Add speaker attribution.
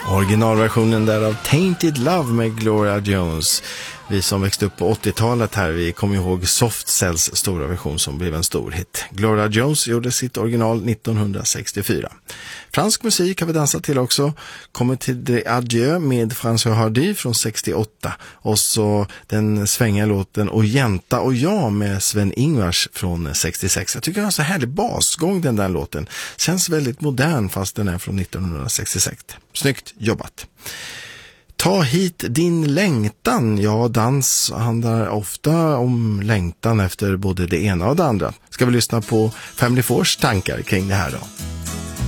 Speaker 1: Originalversionen där av Tainted Love med Gloria Jones. Vi som växte upp på 80-talet här, vi kommer ihåg Soft Cells stora version som blev en stor hit. Gloria Jones gjorde sitt original 1964. Fransk musik har vi dansat till också. Kommer till The Adieu med François Hardy från 68. Och så den svänga låten Och Jänta och jag med Sven-Ingvars från 66. Jag tycker den har så härlig basgång den där låten. Känns väldigt modern fast den är från 1966. Snyggt jobbat. Ta hit din längtan. Ja, dans handlar ofta om längtan efter både det ena och det andra. Ska vi lyssna på Family Fours tankar kring det här då?